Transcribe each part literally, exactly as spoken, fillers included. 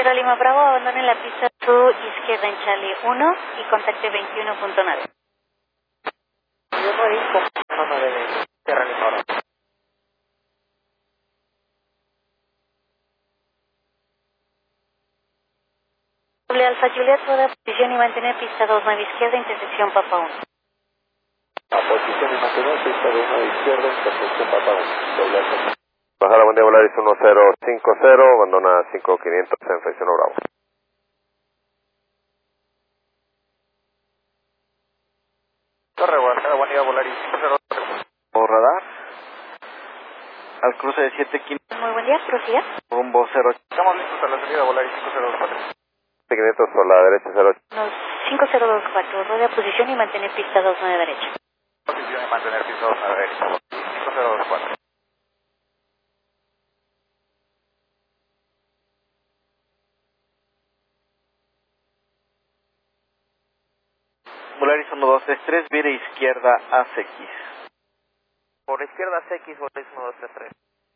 Sierra Lima Bravo, abandone la pista su izquierda en Charlie uno y contacte veintiuno punto nueve. Sierra Lima, Sierra Lima Bravo. Doble Alfa Juliet, toda posición y mantener pista dos, nueve izquierda, intersección Papa uno. A posición y mantener pista dos, nueve izquierda, intersección Papa uno. Doble Alfa. Baja la buen día, Volaris uno cero cinco cero, abandona cinco quinientos en Feliciano Bravo. Torre Guadalajara, buen día, Volaris cinco cero cero. Por radar, al cruce de siete quinientos. Muy buen día, prosiga. Rumbo cero. Estamos listos a la salida, Volaris cinco cero dos cuatro. siete quinientos por la derecha, cero ocho. Nos cinco cero dos cuatro, rodea posición y mantener pista dos, nueve derecha. Posición y mantener pista dos, nueve derecha. cinco cero dos cuatro. Volaris uno dos tres tres, vire izquierda A C X. Por izquierda A C X, Volaris uno dos tres tres.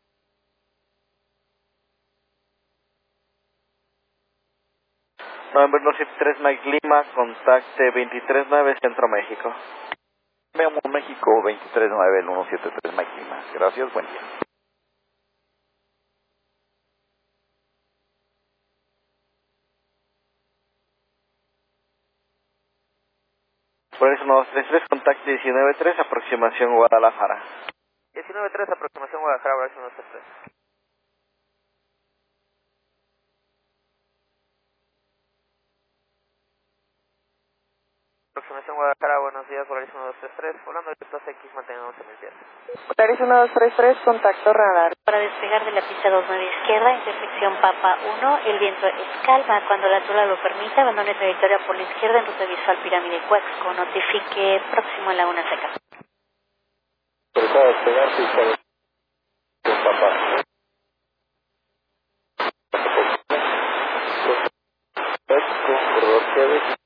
November dos siete tres, Mike Lima, contacte veintitrés nueve, Centro México. Veamos México, veintitrés nueve, el uno siete tres, Mike Lima. Gracias, buen día. Volaris uno dos tres tres, contacte diecinueve tres, aproximación Guadalajara. diecinueve tres, aproximación Guadalajara, Volaris uno dos tres tres. Aproximación Guadalajara, buenos días, Volaris uno dos tres tres, volando directo a C X, manteniendo once mil pies. Volaris uno dos tres tres, contacto radar. Para despegar de la pista dos, nueve izquierda, intersección Papa uno, el viento es calma. Cuando la altura lo permita, abandone trayectoria por la izquierda en ruta visual Pirámide Cuexco. Notifique próximo a Laguna Seca. Para despegar pista dos, con Papa. Cuexco, corredor Quebec.